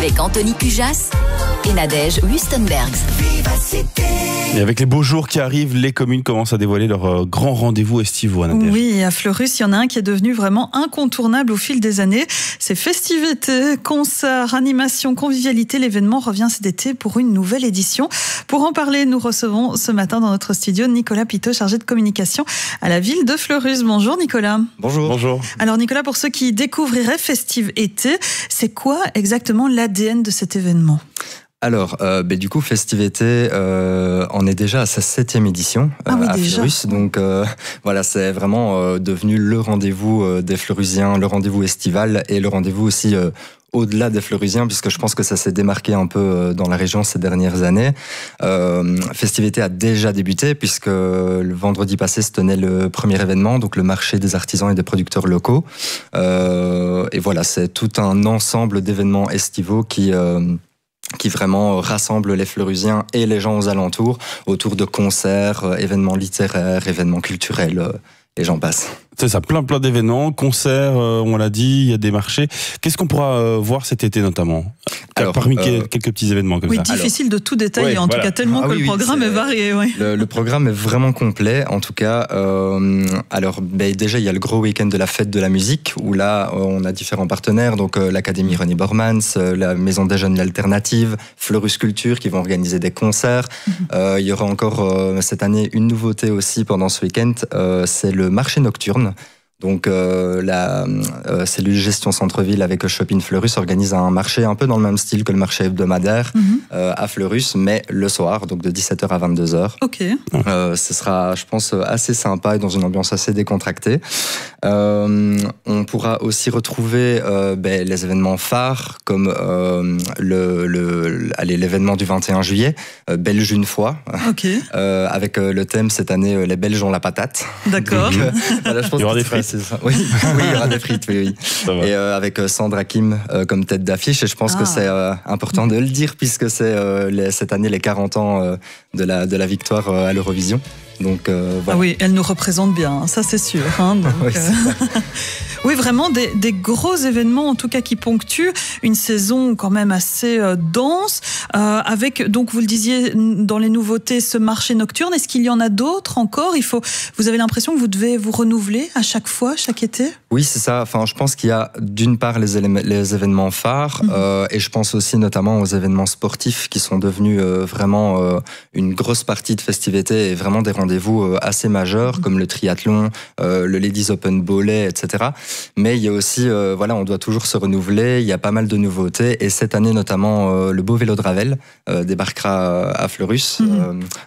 Avec Anthony Pujas et Nadège Wustenbergs. Et avec les beaux jours qui arrivent, les communes commencent à dévoiler leurs grands rendez-vous estivaux. Oui, et à Fleurus, il y en a un qui est devenu vraiment incontournable au fil des années. C'est festivités, concerts, animations, convivialité. L'événement revient cet été pour une nouvelle édition. Pour en parler, nous recevons ce matin dans notre studio Nicolas Pitot, chargé de communication à la ville de Fleurus. Bonjour Nicolas. Bonjour. Bonjour. Alors Nicolas, pour ceux qui découvriraient Festive Été, c'est quoi exactement l'ADN de cet événement ? Alors, du coup, Festive Été, on est déjà à sa 7e édition à Fleurus. Donc voilà, c'est vraiment devenu le rendez-vous des Fleurusiens, le rendez-vous estival et le rendez-vous aussi au-delà des Fleurusiens, puisque je pense que ça s'est démarqué un peu dans la région ces dernières années. Festive Été a déjà débuté, puisque le vendredi passé se tenait le premier événement, donc le marché des artisans et des producteurs locaux. Et voilà, c'est tout un ensemble d'événements estivaux qui vraiment rassemble les Fleurusiens et les gens aux alentours autour de concerts, événements littéraires, événements culturels, et j'en passe. C'est ça, plein d'événements, concerts, on l'a dit, il y a des marchés. Qu'est-ce qu'on pourra voir cet été notamment ? Alors, parmi quelques petits événements comme ça. Difficile de tout détailler, en tout cas tellement que le programme est varié. Oui. Le programme est vraiment complet, en tout cas. Déjà, il y a le gros week-end de la fête de la musique, où là, on a différents partenaires, donc l'Académie René Bormans, la Maison des Jeunes L'Alternative, Fleurus Culture, qui vont organiser des concerts. Il y aura encore cette année une nouveauté aussi pendant ce week-end, c'est le marché nocturne. Donc la cellule gestion centre-ville avec Shopping Fleurus organise un marché un peu dans le même style que le marché hebdomadaire à Fleurus, mais le soir, donc de 17h à 22h. Ok. Ce sera, je pense, assez sympa et dans une ambiance assez décontractée. On pourra aussi retrouver les événements phares comme l'événement du 21 juillet, Belge une fois, avec le thème cette année, les Belges ont la patate. D'accord. Voilà, je pense il y aura des frites. Oui, il y aura des frites, oui. Et avec Sandra Kim comme tête d'affiche, et je pense que c'est important de le dire, puisque c'est cette année les 40 ans de la victoire à l'Eurovision. Donc, voilà. Ah oui, elle nous représente bien, ça c'est sûr. Oui, vraiment des gros événements en tout cas qui ponctuent une saison quand même assez dense, avec, donc vous le disiez, dans les nouveautés, ce marché nocturne. Est-ce qu'il y en a d'autres encore ? Vous avez l'impression que vous devez vous renouveler à chaque fois, chaque été ? Oui, c'est ça. Enfin, je pense qu'il y a d'une part les événements phares, et je pense aussi notamment aux événements sportifs qui sont devenus vraiment une grosse partie de Festive Été et vraiment des rendez-vous assez majeurs, comme le triathlon, le Ladies Open Bowley, etc. Mais il y a aussi, on doit toujours se renouveler, il y a pas mal de nouveautés, et cette année notamment, le beau vélo de Ravel débarquera à Fleurus.